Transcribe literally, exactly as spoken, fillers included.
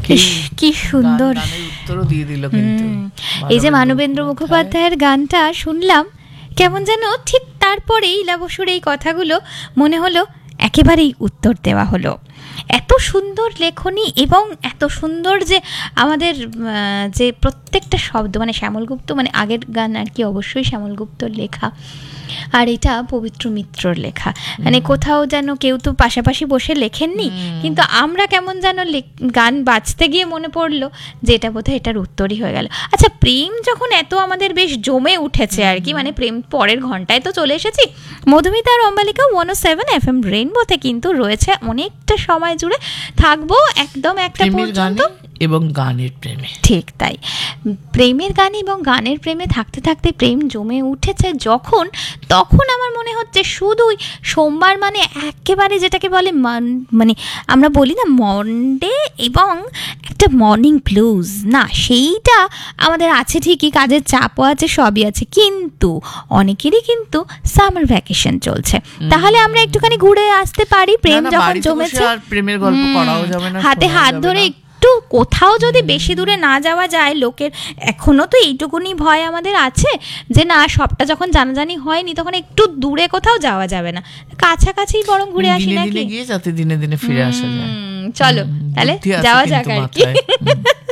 কি সুন্দর উত্তরও দিয়ে দিল কিন্তু। এই যে মানবেন্দ্র মুখোপাধ্যায়ের গানটা শুনলাম, কেমন যেন ঠিক তারপরেই ইলাবসুর এই কথাগুলো মনে হলো একেবারেই উত্তর দেওয়া হলো। এত সুন্দর লেখনী এবং এত সুন্দর যে আমাদের যে প্রত্যেকটা শব্দ, মানে শ্যামলগুপ্ত, মানে আগের গান আর কি অবশ্যই শ্যামলগুপ্তর লেখা, আর এটা পবিত্র মিত্রর লেখা। মানে কোথাও যেন কেউ তো পাশাপাশি বসে লেখেননি, কিন্তু আমরা কেমন যেন গান বাজতে গিয়ে মনে পড়লো যে এটা বোধহয় এটার উত্তরই হয়ে গেল। আচ্ছা, প্রেম যখন এত আমাদের বেশ জমে উঠেছে আর কি, মানে প্রেম পরের ঘন্টায় তো চলে এসেছি, মধুমিতা আর অম্বালিকা ওয়ান ও সেভেন এফ এম রেইনবোতে কিন্তু রয়েছে অনেকটা সময় জুড়ে, থাকবো একদম একটা পর্যন্ত এবং গানের প্রেমে। ঠিক তাই, প্রেমের গান এবং গানের প্রেমে থাকতে থাকতে প্রেম জমে উঠেছে যখন, তখন আমার মনে হচ্ছে শুধুই সোমবার মানে একেবারে যেটাকে বলে মানে আমরা বলি না মন্ডে এবং একটা মর্নিং ব্লুজ, না সেইটা আমাদের আছে ঠিকই, কাজের চাপও আছে, সবই আছে, কিন্তু অনেকেরই কিন্তু সামার ভ্যাকেশন চলছে, তাহলে আমরা একটুখানি ঘুরে আসতে পারি। প্রেম যখন জমেছে, প্রেমের গল্প করাও যাবে না, হাতে হাত ধরে একটু কোথাও যদি বেশি দূরে না যাওয়া যায়, লোকের এখনো তো এইটুকুনি ভয় আমাদের আছে যে না সবটা যখন জানাজানি হয়নি তখন একটু দূরে কোথাও যাওয়া যাবে না, কাছাকাছি বরং ঘুরে আসি নাকি, গিয়ে যাতে দিনে দিনে ফিরে আসা যায়। চলো তাহলে যাওয়া যাক আর কি।